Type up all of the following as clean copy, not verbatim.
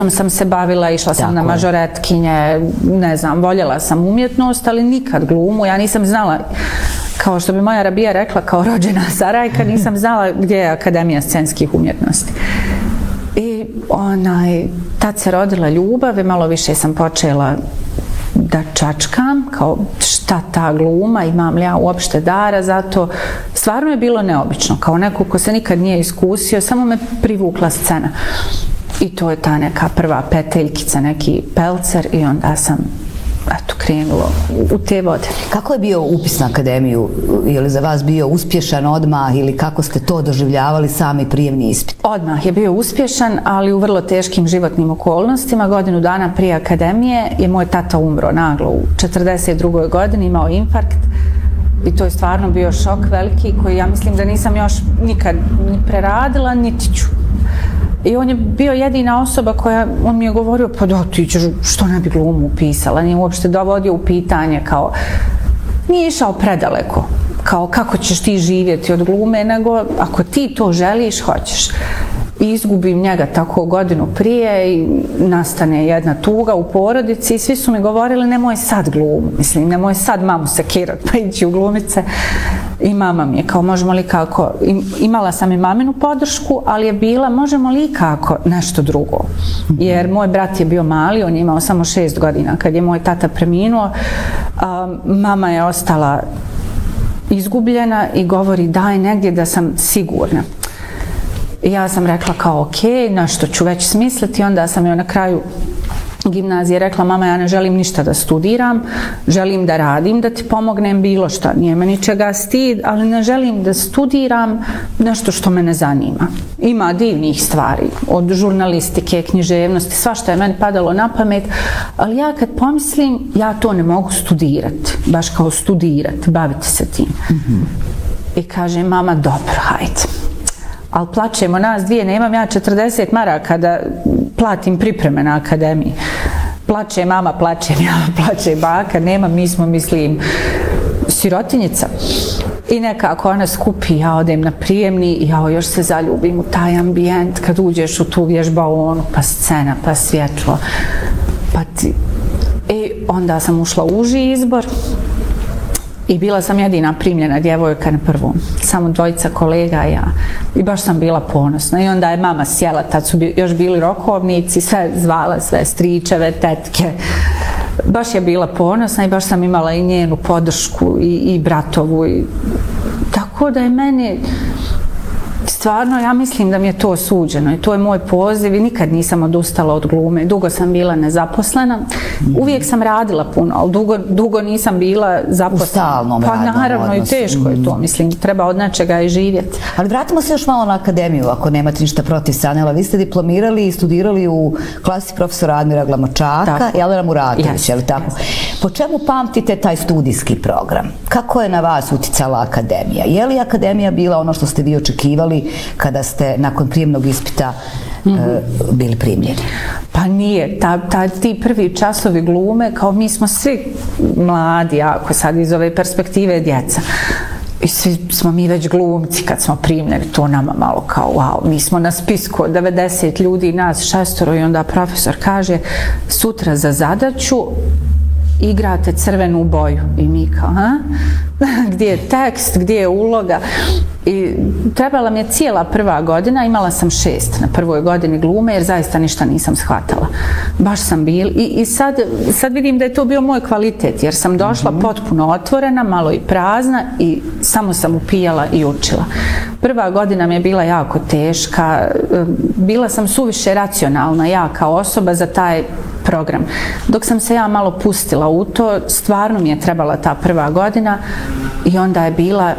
sam se bavila, išla sam na mažoretkinje, ne znam, voljela sam umjetnost, ali nikad glumu, ja nisam znala, kao što bi moja Rabija rekla, kao rođena Sarajka, nisam znala gdje je Akademija scenskih umjetnosti. I tad se rodila ljubav i malo više sam počela da čačkam, kao šta ta gluma, imam li ja uopšte dara, zato stvarno je bilo neobično, kao neko ko se nikad nije iskusio, samo me privukla scena. I to je ta neka prva peteljkica, neki pelcer i onda sam krenulo u te vode. Kako je bio upis na akademiju? Je li za vas bio uspješan odmah ili kako ste to doživljavali sami prijemni ispit? Odmah je bio uspješan, ali u vrlo teškim životnim okolnostima. Godinu dana prije akademije je moj tata umro naglo u 42. godini, imao infarkt. I to je stvarno bio šok veliki koji ja mislim da nisam još nikad ni preradila, niti ću. I on je bio jedina osoba koja, on mi je govorio, pa da ti ćeš, što ne bi glumu upisala, nije uopšte dovodio u pitanje, kao, nije išao predaleko, kao kako ćeš ti živjeti od glume, nego ako ti to želiš, hoćeš. I izgubim njega tako godinu prije i nastane jedna tuga u porodici i svi su mi govorili nemoj sad glumu, mislim, nemoj sad mamu sekirat pa ići u glumice. I mama mi je kao možemo li kako, imala sam i maminu podršku, ali je bila možemo li kako nešto drugo. Jer moj brat je bio mali, on je imao samo 6 godina kad je moj tata preminuo, mama je ostala izgubljena i govori daj negdje da sam sigurna. I ja sam rekla kao ok, nešto ću već smisliti, onda sam joj na kraju gimnazije rekla mama ja ne želim ništa da studiram, želim da radim, da ti pomognem bilo šta, nije me ničega stid, ali ne želim da studiram nešto što me ne zanima. Ima divnih stvari, od žurnalistike, književnosti, svašta je meni padalo na pamet, ali ja kad pomislim ja to ne mogu studirati, baš kao studirati, baviti se tim. I kaže mama dobro, hajde. Ali plaćemo nas dvije, nemam ja 40 maraka da platim pripreme na akademiji. Plaće mama, plaćem ja, plaće baka, nemam, mi smo, mislim, sirotinjica. I nekako ona skupi, ja odem na prijemni i ja još se zaljubim u taj ambijent kad uđeš u tu vježbaonu, pa scena, pa svjetlo. I onda sam ušla u uži izbor. I bila sam jedina primljena djevojka na prvom. Samo dvojica kolega i ja. I baš sam bila ponosna. I onda je mama sjela, tad su još bili rokovnici, sve zvala, sve stričeve, tetke. Baš je bila ponosna i baš sam imala i njenu podršku i bratovu. Tako da je meni stvarno, ja mislim da mi je to suđeno i to je moj poziv i nikad nisam odustala od glume. Dugo sam bila nezaposlena, uvijek sam radila puno, ali dugo nisam bila zaposlena. U stalnom radnom odnosu. Pa naravno i teško je to, mislim, treba od nečega i živjeti. Ali vratimo se još malo na akademiju, ako nemate ništa protiv, Sanela. Vi ste diplomirali i studirali u klasi profesora Admira Glamočaka i Alena Muratovića, je li tako? Po čemu pamtite taj studijski program? Kako je na vas uticala akademija? Je li akademija bila ono što ste vi očekivali kada ste nakon prijemnog ispita bili primljeni? Pa nije. Ti prvi časovi glume, kao mi smo svi mladi, ako sad iz ove perspektive djeca. I svi smo mi već glumci kad smo primljeni, to nama malo kao wow, mi smo na spisku od 90 ljudi, nas 6 i onda profesor kaže sutra za zadaću igrate crvenu boju. I mi kao, gdje je tekst, gdje je uloga? I trebala mi je cijela prva godina, imala sam 6 na prvoj godini glume jer zaista ništa nisam shvatala. Baš sam bila i sad vidim da je to bio moj kvalitet jer sam došla potpuno otvorena, malo i prazna i samo sam upijala i učila. Prva godina mi je bila jako teška, bila sam suviše racionalna ja kao osoba za taj program. Dok sam se ja malo pustila u to, stvarno mi je trebala ta prva godina i onda je bila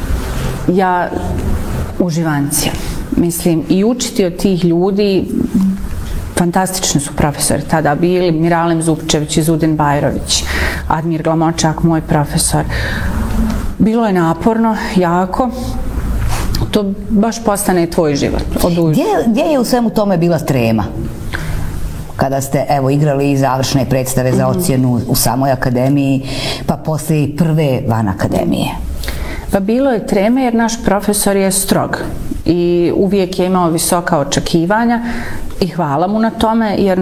uživancija. Mislim, i učiti od tih ljudi, fantastični su profesori tada bili, Miralem Zupčević i Zudin Bajrović, Admir Glamočak, moj profesor. Bilo je naporno, jako. To baš postane tvoj život. Gdje je u svemu tome bila trema? Kada ste igrali i završne predstave za ocjenu u samoj akademiji, pa poslije i prve van akademije? Pa bilo je treme jer naš profesor je strog i uvijek je imao visoka očekivanja I hvala mu na tome, jer